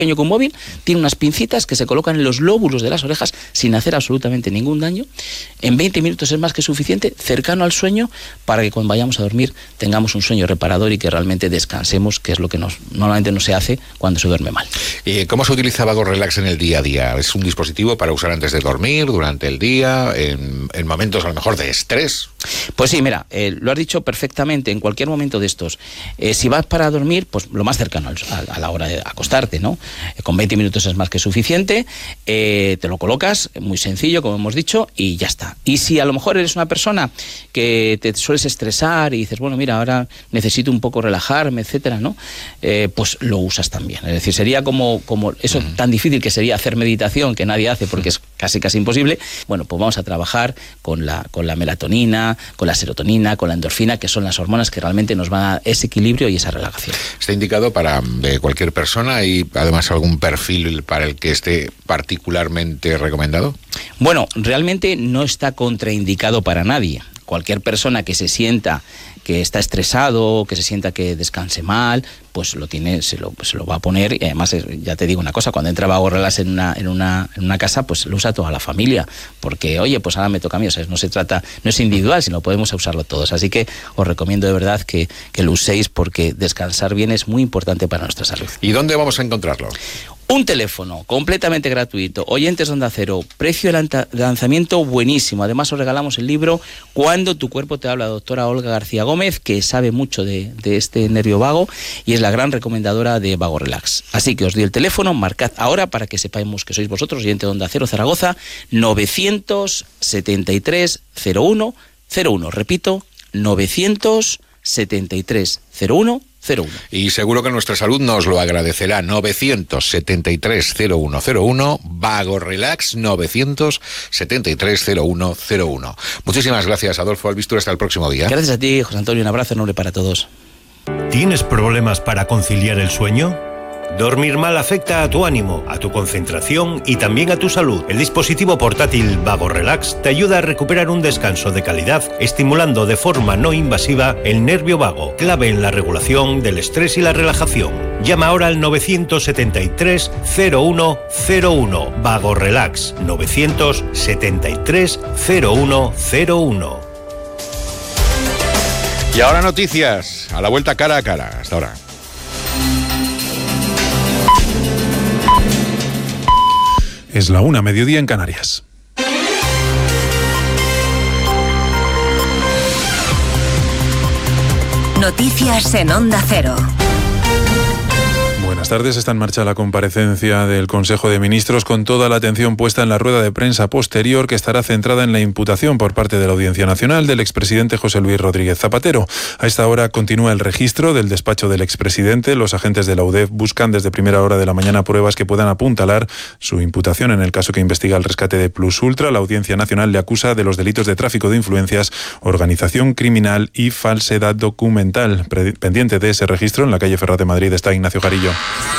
Con un móvil, tiene unas pincitas que se colocan en los lóbulos de las orejas sin hacer absolutamente ningún daño. En 20 minutos es más que suficiente, cercano al sueño, para que cuando vayamos a dormir tengamos un sueño reparador y que realmente descansemos, que es lo que normalmente no se hace cuando se duerme mal. ¿Cómo se utiliza Vago Relax en el día a día? ¿Es un dispositivo para usar antes de dormir, durante el día, en momentos a lo mejor de estrés? Pues sí, mira, lo has dicho perfectamente, en cualquier momento de estos. Si vas para dormir, pues lo más cercano a la hora de acostarte, ¿no? Con 20 minutos es más que suficiente, te lo colocas, muy sencillo, como hemos dicho, y ya está. Y si a lo mejor eres una persona que te sueles estresar y dices, bueno, mira, ahora necesito un poco relajarme, etcétera, ¿no? Pues lo usas también. Es decir, sería como eso tan difícil que sería hacer meditación, que nadie hace porque es casi imposible. Bueno, pues vamos a trabajar con la melatonina, con la serotonina, con la endorfina, que son las hormonas que realmente nos van a dar ese equilibrio y esa relajación. Está indicado para cualquier persona y además algún perfil para el que esté particularmente recomendado. Bueno, realmente no está contraindicado para nadie. Cualquier persona que se sienta que está estresado, que se sienta que descanse mal, pues se lo va a poner. Y además, ya te digo una cosa, cuando entra Vago Relax en una casa, pues lo usa toda la familia, porque oye, pues ahora me toca a mí, o sea, no es individual, sino podemos usarlo todos. Así que os recomiendo de verdad que lo uséis, porque descansar bien es muy importante para nuestra salud. ¿Y dónde vamos a encontrarlo? Un teléfono completamente gratuito, oyentes de Onda Cero, precio de lanzamiento buenísimo. Además os regalamos el libro Cuando tu cuerpo te habla, doctora Olga García Gómez, que sabe mucho de este nervio vago y es la gran recomendadora de Vago Relax. Así que os doy el teléfono, marcad ahora para que sepamos que sois vosotros, oyente de Onda Cero Zaragoza, 973 01 01. Repito, 973 01 01. Y seguro que nuestra salud nos lo agradecerá. 973 0101, Vago Relax 973 0101. Muchísimas gracias, Adolfo Albistur, hasta el próximo día. Gracias a ti, José Antonio, un abrazo enorme para todos. ¿Tienes problemas para conciliar el sueño? Dormir mal afecta a tu ánimo, a tu concentración y también a tu salud. El dispositivo portátil Vago Relax te ayuda a recuperar un descanso de calidad, estimulando de forma no invasiva el nervio vago, clave en la regulación del estrés y la relajación. Llama ahora al 973 0101. Vago Relax 973 0101. Y ahora noticias, a la vuelta cara a cara. Hasta ahora. Es la 1:00, mediodía en Canarias. Noticias en Onda Cero. Buenas tardes. Está en marcha la comparecencia del Consejo de Ministros con toda la atención puesta en la rueda de prensa posterior, que estará centrada en la imputación por parte de la Audiencia Nacional del expresidente José Luis Rodríguez Zapatero. A esta hora continúa el registro del despacho del expresidente. Los agentes de la UDEF buscan desde primera hora de la mañana pruebas que puedan apuntalar su imputación en el caso que investiga el rescate de Plus Ultra. La Audiencia Nacional le acusa de los delitos de tráfico de influencias, organización criminal y falsedad documental. Pendiente de ese registro, en la calle Ferraz de Madrid, está Ignacio Jarillo.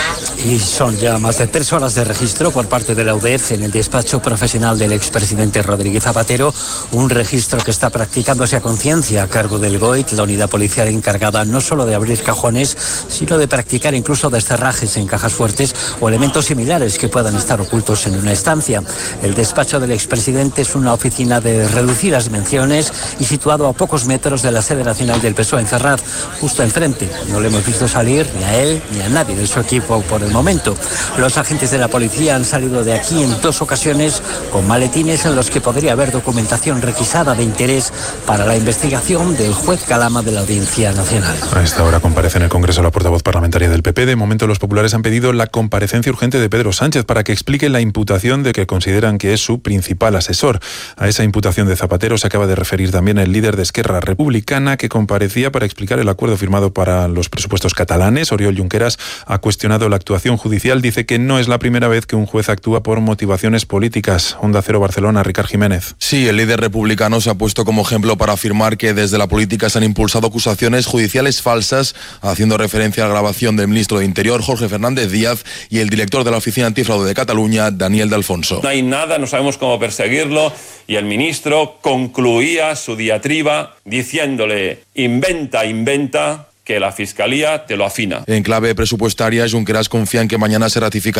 Y son ya más de 3 horas de registro por parte de la UDEF en el despacho profesional del expresidente Rodríguez Zapatero, un registro que está practicándose a conciencia a cargo del GOIT, la unidad policial encargada no solo de abrir cajones, sino de practicar incluso descerrajes en cajas fuertes o elementos similares que puedan estar ocultos en una estancia. El despacho del expresidente es una oficina de reducidas dimensiones y situado a pocos metros de la sede nacional del PSOE en Ferraz, justo enfrente. No le hemos visto salir ni a él ni a nadie de su equipo por el momento. Los agentes de la policía han salido de aquí en 2 ocasiones con maletines en los que podría haber documentación requisada de interés para la investigación del juez Calama de la Audiencia Nacional. A esta hora comparece en el Congreso la portavoz parlamentaria del PP. De momento, los populares han pedido la comparecencia urgente de Pedro Sánchez para que explique la imputación de que consideran que es su principal asesor. A esa imputación de Zapatero se acaba de referir también el líder de Esquerra Republicana, que comparecía para explicar el acuerdo firmado para los presupuestos catalanes. Oriol Junqueras ha cuestionado la actuación judicial. Dice que no es la primera vez que un juez actúa por motivaciones políticas. Onda Cero Barcelona, Ricard Jiménez. Sí, el líder republicano se ha puesto como ejemplo para afirmar que desde la política se han impulsado acusaciones judiciales falsas, haciendo referencia a la grabación del ministro de Interior, Jorge Fernández Díaz, y el director de la Oficina Antifraude de Cataluña, Daniel de Alfonso. No hay nada, no sabemos cómo perseguirlo, y el ministro concluía su diatriba diciéndole: inventa, inventa, que la Fiscalía te lo afina. En clave presupuestaria, Junqueras confía en que mañana se ratificará